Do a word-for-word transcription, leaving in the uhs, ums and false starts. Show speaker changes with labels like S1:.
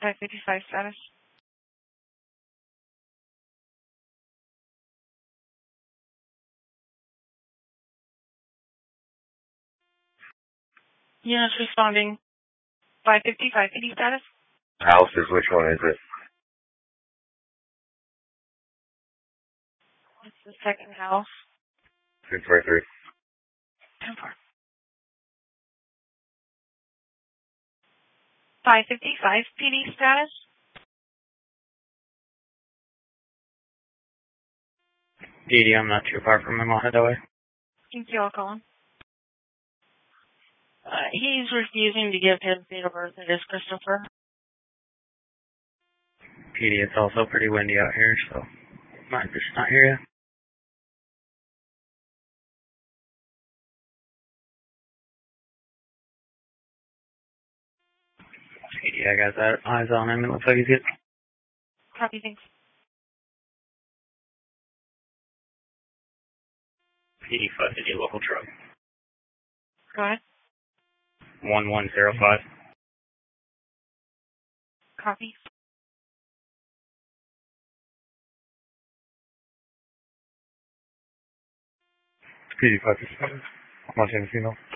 S1: five fifty-five status. Units responding. five fifty-five P D status.
S2: Houses, which one is it?
S1: It's the second house.
S2: two four three.
S1: ten four. five fifty-five P D status.
S3: D D, I'm not too far from him. I'll head that way.
S1: Thank you, I'll call him. Uh, he's refusing to give his date of birth. It is Christopher.
S3: P D, it's also pretty windy out here, so might just not hear you. P D, I got that eyes on him. It looks like he's good.
S1: Copy, thanks.
S3: P D five fifty, local truck.
S1: Go ahead.
S3: one one zero five.
S1: Copy.
S2: P D five fifty-five. Montana Female.